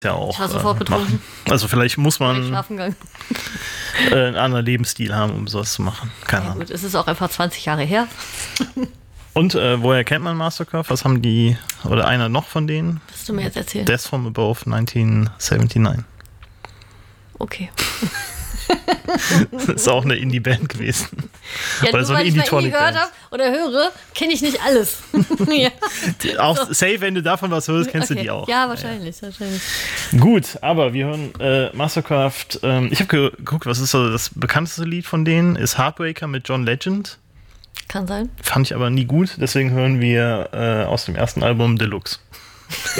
ja auch Ich war sofort betrunken. machen. Also vielleicht muss man Schlafen gegangen. einen anderen Lebensstil haben, um sowas zu machen. Keine Ja Ahnung. gut, es ist auch einfach 20 Jahre her. Und woher kennt man Mastercraft? Was haben die, oder einer noch von denen? Willst du mir jetzt erzählen? Death from Above 1979. Okay. Das ist auch eine Indie-Band gewesen. Ja, Oder nur so eine weil ich mal Indie Indie-Tonic gehört Band. habe oder höre, kenne ich nicht alles. Ja. Auch safe, wenn du davon was hörst, kennst du die auch. Ja, wahrscheinlich. Gut, aber wir hören Mastercraft. Ich habe geguckt, was ist so das bekannteste Lied von denen? Ist Heartbreaker mit John Legend. Kann sein. Fand ich aber nie gut, deswegen hören wir aus dem ersten Album Deluxe.